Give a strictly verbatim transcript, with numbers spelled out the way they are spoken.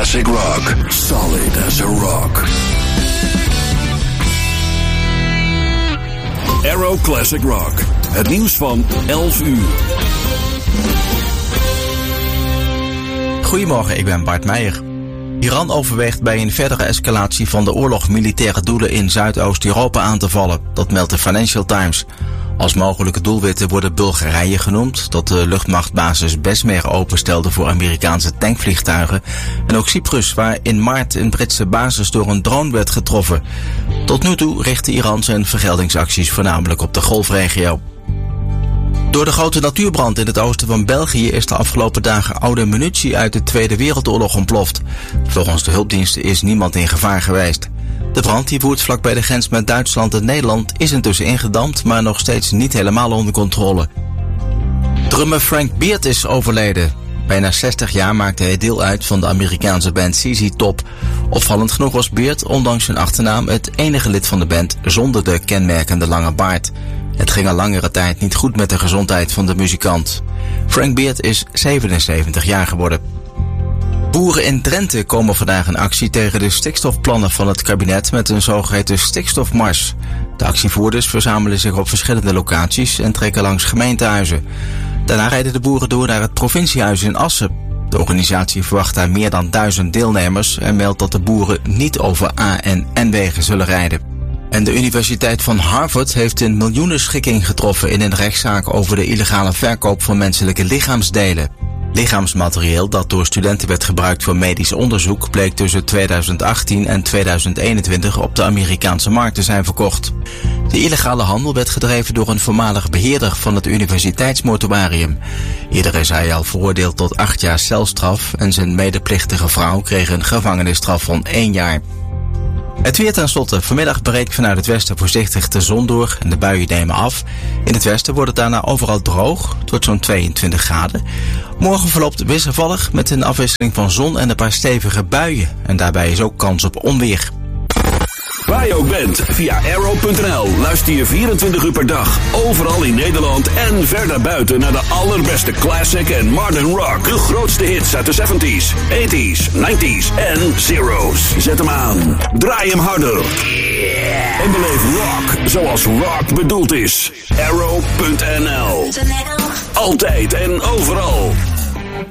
classic rock. Solid as a rock. Aero Classic Rock. Het nieuws van elf uur. Goedemorgen, ik ben Bart Meijer. Iran overweegt bij een verdere escalatie van de oorlog militaire doelen in Zuidoost-Europa aan te vallen. Dat meldt de Financial Times. Als mogelijke doelwitten worden Bulgarije genoemd, dat de luchtmachtbasis Besmer openstelde voor Amerikaanse tankvliegtuigen. En ook Cyprus, waar in maart een Britse basis door een drone werd getroffen. Tot nu toe richtte Iran zijn vergeldingsacties voornamelijk op de golfregio. Door de grote natuurbrand in het oosten van België is de afgelopen dagen oude munitie uit de Tweede Wereldoorlog ontploft. Volgens de hulpdiensten is niemand in gevaar geweest. De brand die woedt vlak bij de grens met Duitsland en Nederland is intussen ingedampt, maar nog steeds niet helemaal onder controle. Drummer Frank Beard is overleden. Bijna zestig jaar maakte hij deel uit van de Amerikaanse band Z Z Top. Opvallend genoeg was Beard, ondanks zijn achternaam, het enige lid van de band zonder de kenmerkende lange baard. Het ging al langere tijd niet goed met de gezondheid van de muzikant. Frank Beard is zevenenzeventig jaar geworden. Boeren in Drenthe komen vandaag in actie tegen de stikstofplannen van het kabinet met een zogeheten stikstofmars. De actievoerders verzamelen zich op verschillende locaties en trekken langs gemeentehuizen. Daarna rijden de boeren door naar het provinciehuis in Assen. De organisatie verwacht daar meer dan duizend deelnemers en meldt dat de boeren niet over A- en N-wegen zullen rijden. En de Universiteit van Harvard heeft een miljoenenschikking getroffen in een rechtszaak over de illegale verkoop van menselijke lichaamsdelen. Lichaamsmaterieel dat door studenten werd gebruikt voor medisch onderzoek bleek tussen tweeduizend achttien en tweeduizend eenentwintig op de Amerikaanse markt te zijn verkocht. De illegale handel werd gedreven door een voormalig beheerder van het universiteitsmortuarium. Eerder is hij al veroordeeld tot acht jaar celstraf en zijn medeplichtige vrouw kreeg een gevangenisstraf van één jaar. Het weer ten slotte. Vanmiddag breekt vanuit het westen voorzichtig de zon door en de buien nemen af. In het westen wordt het daarna overal droog. Het wordt zo'n tweeëntwintig graden. Morgen verloopt wisselvallig met een afwisseling van zon en een paar stevige buien. En daarbij is ook kans op onweer. Waar je ook bent, via aero punt n l luister je vierentwintig uur per dag. Overal in Nederland en verder buiten naar de allerbeste classic en modern rock. De grootste hits uit de zeventies, tachtiger, negentiger en zero's. Zet hem aan, draai hem harder. En beleef rock zoals rock bedoeld is. aero punt n l. Altijd en overal.